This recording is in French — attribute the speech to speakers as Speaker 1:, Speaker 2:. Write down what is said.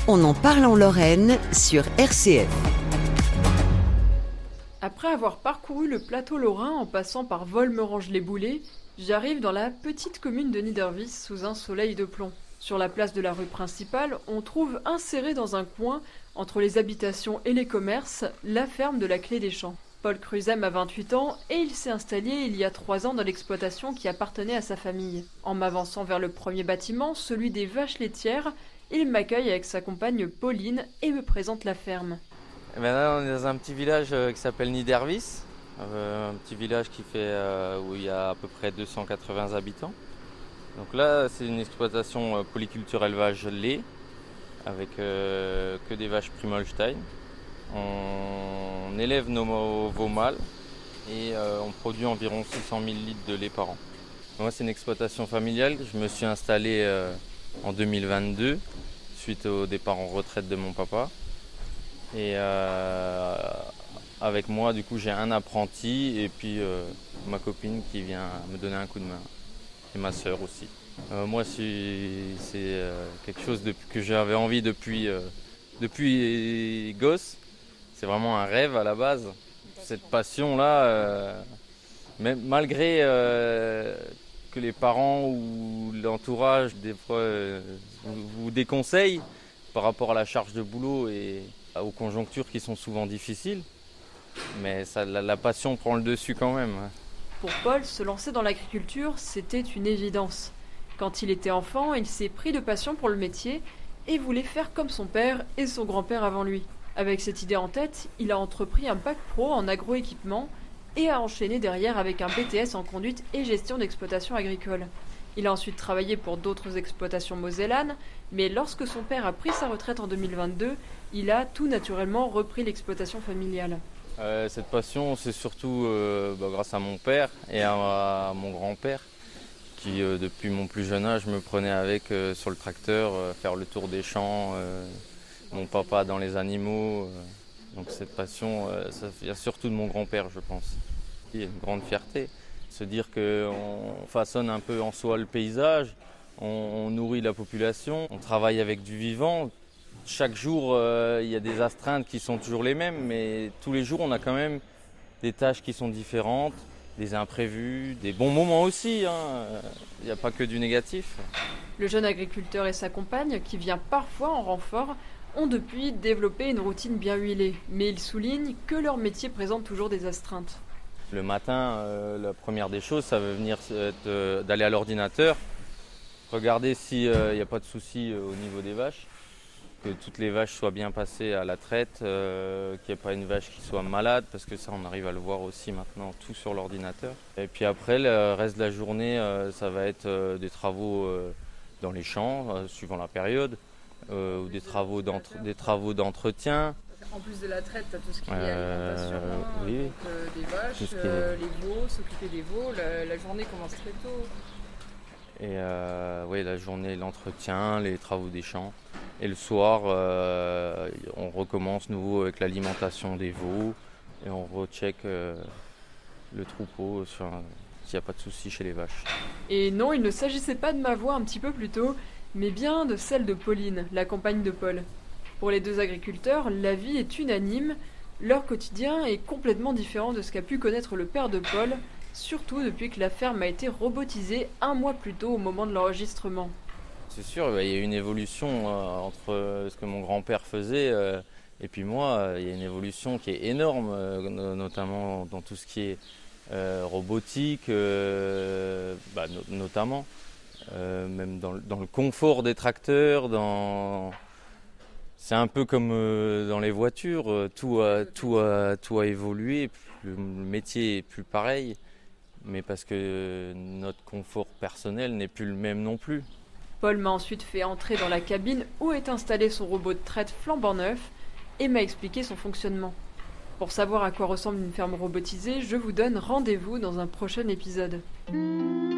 Speaker 1: On en parle en Lorraine sur RCF.
Speaker 2: Après avoir parcouru le plateau lorrain en passant par Volmerange-les-Boulets, j'arrive dans la petite commune de Niederwies sous un soleil de plomb. Sur la place de la rue principale, on trouve inséré dans un coin, entre les habitations et les commerces, la ferme de la Clé des Champs. Paul Cruzem a 28 ans et il s'est installé il y a 3 ans dans l'exploitation qui appartenait à sa famille. En m'avançant vers le premier bâtiment, celui des vaches laitières, il m'accueille avec sa compagne Pauline et me présente la ferme.
Speaker 3: Et ben là, on est dans un petit village qui s'appelle Niederwies, un petit village où il y a à peu près 280 habitants. Donc là, c'est une exploitation polyculture élevage lait avec que des vaches Primolstein. On élève nos veaux mâles et on produit environ 600 000 litres de lait par an. Moi, c'est une exploitation familiale. Je me suis installé en 2022 suite au départ en retraite de mon papa. Et avec moi, du coup, j'ai un apprenti et puis ma copine qui vient me donner un coup de main. Et ma sœur aussi. Moi, c'est quelque chose que j'avais envie depuis gosse. C'est vraiment un rêve à la base. Cette passion-là, même malgré que les parents ou l'entourage, des fois, vous déconseillent par rapport à la charge de boulot et aux conjonctures qui sont souvent difficiles. Mais la passion prend le dessus quand même.
Speaker 2: Pour Paul, se lancer dans l'agriculture, c'était une évidence. Quand il était enfant, il s'est pris de passion pour le métier et voulait faire comme son père et son grand-père avant lui. Avec cette idée en tête, il a entrepris un bac pro en agroéquipement et a enchaîné derrière avec un BTS en conduite et gestion d'exploitation agricole. Il a ensuite travaillé pour d'autres exploitations mosellanes, mais lorsque son père a pris sa retraite en 2022, il a tout naturellement repris l'exploitation familiale.
Speaker 3: Cette passion, c'est surtout grâce à mon père et à mon grand-père qui, depuis mon plus jeune âge, me prenait avec sur le tracteur, faire le tour des champs, mon papa dans les animaux. Donc cette passion, ça vient surtout de mon grand-père, je pense. Il y a une grande fierté. Se dire qu'on façonne un peu en soi le paysage, on nourrit la population, on travaille avec du vivant. Chaque jour, il y a des astreintes qui sont toujours les mêmes, mais tous les jours, on a quand même des tâches qui sont différentes, des imprévus, des bons moments aussi. Il n'y a pas que du négatif.
Speaker 2: Le jeune agriculteur et sa compagne, qui vient parfois en renfort, ont depuis développé une routine bien huilée. Mais ils soulignent que leur métier présente toujours des astreintes.
Speaker 3: Le matin, la première des choses, ça va venir d'aller à l'ordinateur, regarder s'il n'y a pas de soucis au niveau des vaches, que toutes les vaches soient bien passées à la traite, qu'il n'y ait pas une vache qui soit malade, parce que ça, on arrive à le voir aussi maintenant, tout sur l'ordinateur. Et puis après, le reste de la journée, ça va être des travaux dans les champs, suivant la période, ou des travaux d'entretien.
Speaker 2: En plus de la traite, tu as tout ce qui est alimentation,
Speaker 3: oui.
Speaker 2: donc, des vaches, les veaux, s'occuper des veaux. La journée commence très tôt.
Speaker 3: Et oui, la journée, l'entretien, les travaux des champs. Et le soir, on recommence nouveau avec l'alimentation des veaux et on recheck le troupeau s'il n'y a pas de soucis chez les vaches.
Speaker 2: Et non, il ne s'agissait pas de ma voix un petit peu plus tôt, mais bien de celle de Pauline, la compagne de Paul. Pour les deux agriculteurs, la vie est unanime, leur quotidien est complètement différent de ce qu'a pu connaître le père de Paul, surtout depuis que la ferme a été robotisée 1 mois plus tôt au moment de l'enregistrement.
Speaker 3: C'est sûr, il y a une évolution entre ce que mon grand-père faisait et puis moi. Il y a une évolution qui est énorme, notamment dans tout ce qui est robotique, notamment. Même dans le confort des tracteurs, c'est un peu comme dans les voitures, tout a évolué, le métier est plus pareil, mais parce que notre confort personnel n'est plus le même non plus.
Speaker 2: Paul m'a ensuite fait entrer dans la cabine où est installé son robot de traite flambant neuf et m'a expliqué son fonctionnement. Pour savoir à quoi ressemble une ferme robotisée, je vous donne rendez-vous dans un prochain épisode.